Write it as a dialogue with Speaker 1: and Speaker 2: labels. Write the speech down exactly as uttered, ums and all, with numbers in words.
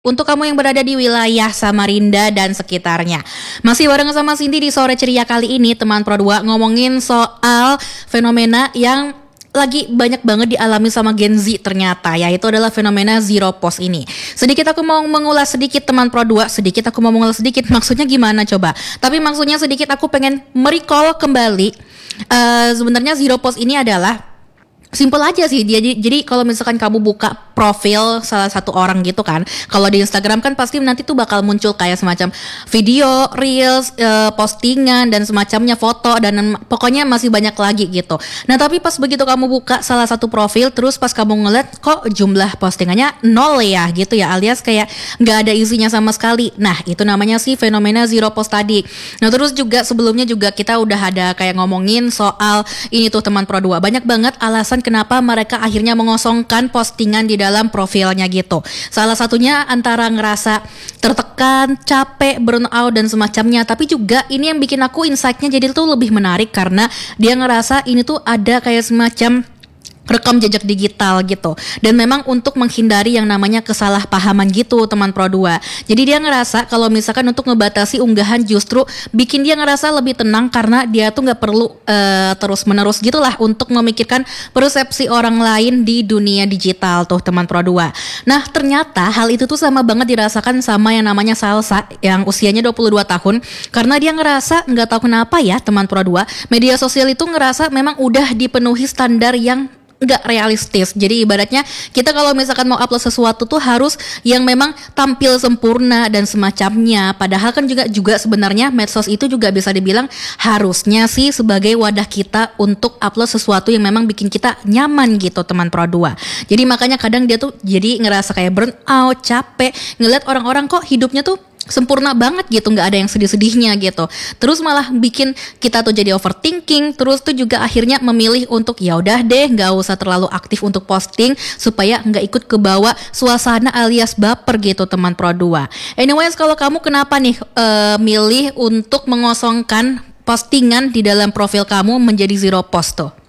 Speaker 1: Untuk kamu yang berada di wilayah Samarinda dan sekitarnya, masih bareng sama Cindy di Sore Ceria kali ini, teman Pro dua ngomongin soal fenomena yang lagi banyak banget dialami sama Gen Z ternyata, yaitu adalah fenomena zero post ini. Sedikit aku mau mengulas sedikit teman Pro dua, sedikit aku mau mengulas sedikit, maksudnya gimana coba? Tapi maksudnya sedikit aku pengen merecall kembali, uh, sebenarnya zero post ini adalah simple aja sih dia. Jadi kalau misalkan kamu buka profil salah satu orang gitu kan, kalau di Instagram kan pasti nanti tuh bakal muncul kayak semacam video, reels, e, postingan dan semacamnya, foto dan pokoknya masih banyak lagi gitu. Nah tapi pas begitu kamu buka salah satu profil, terus pas kamu ngeliat kok jumlah postingannya nol ya gitu ya, alias kayak nggak ada isinya sama sekali. Nah itu namanya sih fenomena zero post tadi. Nah terus juga sebelumnya juga kita udah ada kayak ngomongin soal ini tuh teman Pro dua, banyak banget alasan kenapa mereka akhirnya mengosongkan postingan di dalam profilnya gitu. Salah satunya antara ngerasa tertekan, capek, burnout dan semacamnya. Tapi juga ini yang bikin aku insight-nya jadi tuh lebih menarik karena dia ngerasa ini tuh ada kayak semacam rekam jejak digital gitu. Dan memang untuk menghindari yang namanya kesalahpahaman gitu teman Pro dua. Jadi dia ngerasa kalau misalkan untuk ngebatasi unggahan justru bikin dia ngerasa lebih tenang karena dia tuh gak perlu uh, terus menerus gitulah untuk memikirkan persepsi orang lain di dunia digital tuh teman Pro dua. Nah ternyata hal itu tuh sama banget dirasakan sama yang namanya Salsa yang usianya dua puluh dua tahun. Karena dia ngerasa gak tahu kenapa ya teman Pro dua, media sosial itu ngerasa memang udah dipenuhi standar yang nggak realistis. Jadi ibaratnya kita kalau misalkan mau upload sesuatu tuh harus yang memang tampil sempurna dan semacamnya. Padahal kan juga juga sebenarnya medsos itu juga bisa dibilang harusnya sih sebagai wadah kita untuk upload sesuatu yang memang bikin kita nyaman gitu teman Pro dua. Jadi makanya kadang dia tuh jadi ngerasa kayak burn out, capek ngeliat orang-orang kok hidupnya tuh sempurna banget gitu, nggak ada yang sedih-sedihnya gitu. Terus malah bikin kita tuh jadi overthinking. Terus tuh juga akhirnya memilih untuk ya udah deh nggak usah terlalu aktif untuk posting supaya nggak ikut ke bawah suasana alias baper gitu teman Pro dua. Anyways kalau kamu kenapa nih uh, milih untuk mengosongkan postingan di dalam profil kamu menjadi zero post tuh?